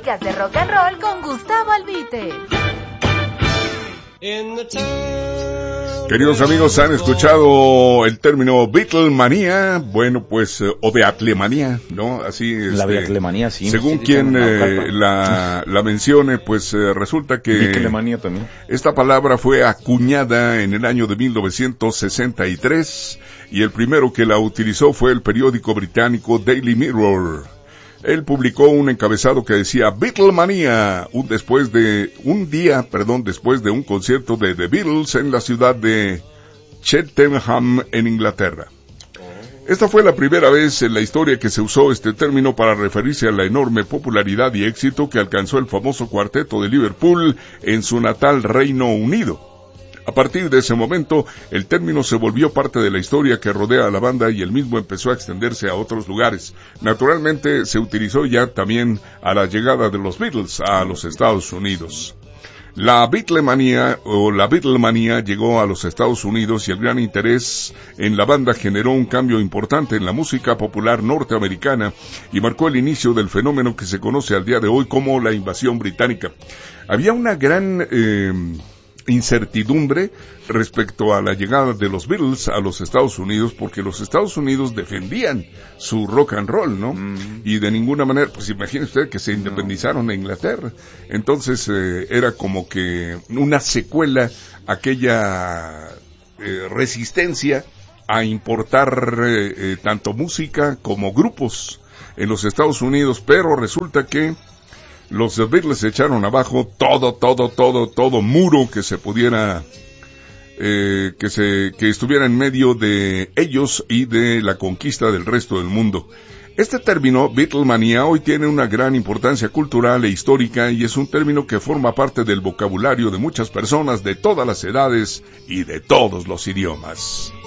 Crónicas de Rock and Roll con Gustavo Albite. Queridos amigos, ¿han escuchado el término Beatlemanía? Bueno, pues, o Beatlemanía, ¿no? Así es. La Beatlemanía, sí. Según quien la mencione, pues resulta que Beatlemanía también. Esta palabra fue acuñada en el año de 1963 y el primero que la utilizó fue el periódico británico Daily Mirror. Él publicó un encabezado que decía Beatlemanía, después de un concierto de The Beatles en la ciudad de Cheltenham, en Inglaterra. Esta fue la primera vez en la historia que se usó este término para referirse a la enorme popularidad y éxito que alcanzó el famoso cuarteto de Liverpool en su natal Reino Unido. A partir de ese momento, el término se volvió parte de la historia que rodea a la banda y el mismo empezó a extenderse a otros lugares. Naturalmente, se utilizó ya también a la llegada de los Beatles a los Estados Unidos. La Beatlemanía llegó a los Estados Unidos y el gran interés en la banda generó un cambio importante en la música popular norteamericana y marcó el inicio del fenómeno que se conoce al día de hoy como la invasión británica. Había una gran incertidumbre respecto a la llegada de los Beatles a los Estados Unidos, porque los Estados Unidos defendían su rock and roll, ¿no? Y de ninguna manera, pues imagine usted que se independizaron de Inglaterra. Entonces era como que una secuela, aquella resistencia a importar tanto música como grupos en los Estados Unidos, pero resulta que los Beatles echaron abajo todo muro que se pudiera, que estuviera en medio de ellos y de la conquista del resto del mundo. Este término, Beatlemanía, hoy tiene una gran importancia cultural e histórica y es un término que forma parte del vocabulario de muchas personas de todas las edades y de todos los idiomas.